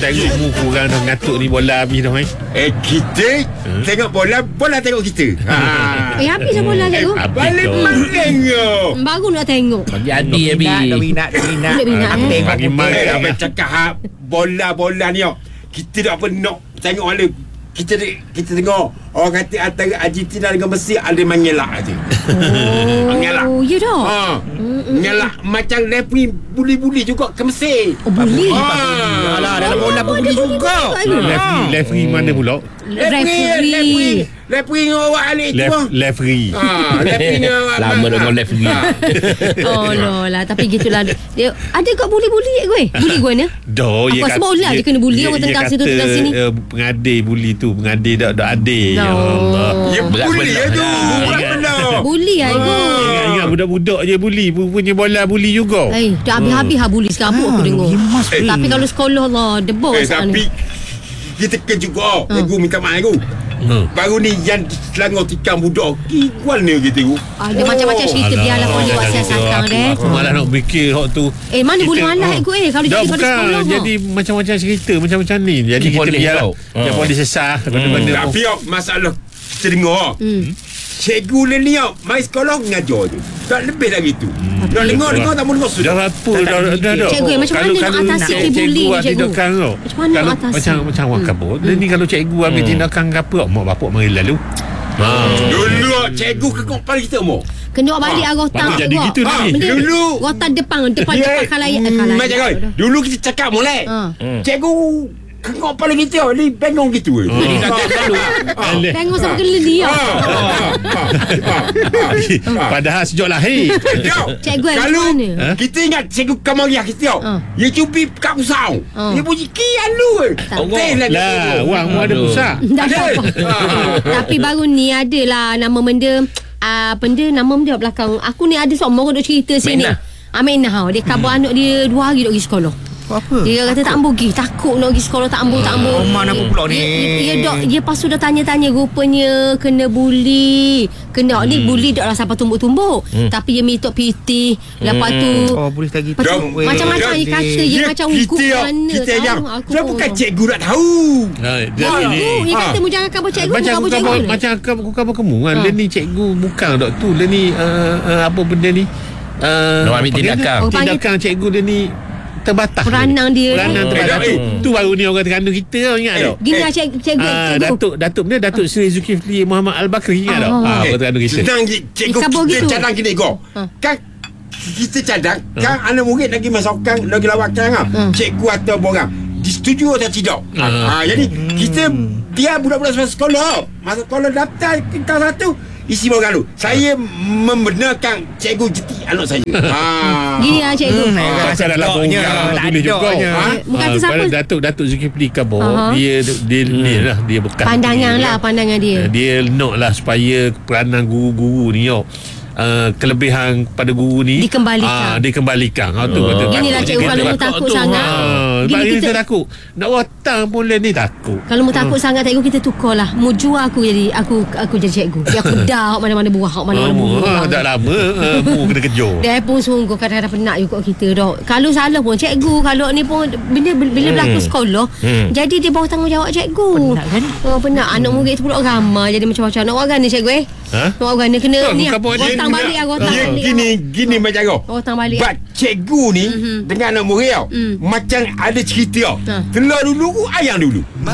tengok muka orang dah ngatuk ni bola habis dah Kita tengok bola tengok kita. Habis dah bola cikgu. Balik maling yo. Baru nak tengok. Bagi Adi Minat Bagi mak cakap bola ni yo. Kita tak pernah tengok mana. Kita tengok orang kata antara Argentina dengan Mesir ada mengelak aja. Mengelak. Oh, ya dah. Mengelak macam referee buli-buli juga ke Mesir. Oh, buli. Alah, dalam bola pun boleh juga. Referee mana pula? Referee awak alik tu. Referee. Referee Lama dengan referee. Oh lah. Tapi gitulah. Dia ada kat buli-buli gue. Buli gue ni. Dah, aku rasa bola dia kena buli orang tengah situ tengah sini. Pengadil buli tu, pengadil dak adil. Ya Allah. Ya buli tu. Buli aku. Ingat budak-budak je buli, punya bola buli juga. Dah habis-habis buli sekabut aku dengar. Tapi kalau sekolah lah debok tapi kita kan juga. Aku minta maaf aku. Baru ni yang Selangor tikam budak Kikuan ni kita. Ada macam-macam cerita. Biarlah kau buat siasatan deh. Aku malah nak fikir hak tu. Mana boleh malah ikut kalau jadi pada sekolah. Jadi macam-macam cerita macam-macam ni. Jadi kita biar yang boleh sesah benda-benda. Tapi masalah kita dengar. Cikgu ni mai sekolah mengajar je. Tak lebih lagi tu. Nak dengar tak mau dengar sudah. Dah apa dah. Cikgu macam mana nak atasi bully cikgu? Macam mana nak atasi? Macam orang kabut. Ni kalau cikgu ambil tindakan apa, mak bapak mari lalu. Dulu cikgu kekok kepala kita mau. Kena balik rotan tu. Jadi gitu ni. Dulu rotan depan khalayak. Macam kau. Dulu kita cakap mulai. Cikgu kekok kepala kita ni bengong gitu. Jadi kata selalu bengong sampai ke lidi. Padahal sejak lahir. Cikgu kalau kita ingat cikgu Kamariah kita. Dia cubi kat pusau. Dia bunyi kian lu. Lah, wang mu ada pusat. Tapi baru ni adalah nama benda nama benda belakang. Aku ni ada seorang orang duk cerita sini. Aminah. Dia kabar anak dia 2 hari duk pergi sekolah. Apa? Dia kata tak ambil pergi. Takut nak pergi sekolah tak ambil. Mana apa pula ni? Dia pas sudah tanya-tanya. Rupanya kena bully. Ni bully tak lah sampai tumbuk-tumbuk. Tapi dia minta PT. Lepas tu boleh lagi macam-macam dia kata. Dia macam hukum mana. Kita yang dia bukan cikgu nak tahu. Dia kata mu jangan kabar cikgu. Macam aku kabar kamu kan. Dia ni cikgu bukan dok tu. Dia ni apa benda ni? Ambil tindakan cikgu dia ni terbatas. Peranang dia terbatas tu baru ni orang Terengganu kita ingat tak? Gini lah cikgu. Datuk Seri Zulkifli Muhammad Al-Bakri ingat tak? Orang Terengganu kita. Senang cikgu kita cadang kita go. Kan kita cadang kan anak murid lagi masukkan lagi lawakan cikgu atau borang disetujui atau tidak. Jadi kita dia budak-budak sekolah masa sekolah daftar tingkat 1 isi bawah galu. Saya membenarkan cikgu jeti anak saya. Gini lah cikgu. Pasal dalam program tulis juga. Kata siapa? Datuk Zulkifli Kabor. Dia bekas. Pandangan dia. Dia nak lah supaya peranan guru-guru ni kelebihan pada guru ni dikembalikan. Ginilah cikgu kalau mu takut sangat. Gini kita takut. Nak watang pun ni takut. Kalau mu takut sangat cikgu kita tukarlah. Mu jual aku jadi aku jadi cikgu. Dia aku dah mana-mana buah, mana-mana buah. Dah lama mu kena kejar. Dia pun sungguh kadang-kadang penat juga kita dah. Kalau salah pun cikgu, kalau ni pun bila berlaku sekolah, jadi dia bawa tanggungjawab cikgu. Penat kan? Penat anak murid tu pula ramai jadi macam-macam. Nak buat gana cikgu Nak buat gana kena ni. Rotang balik. Gini macam kau. Rotang balik. Bak cikgu ni dengan anak murid macam ada cerita. Telur dulu ayam dulu.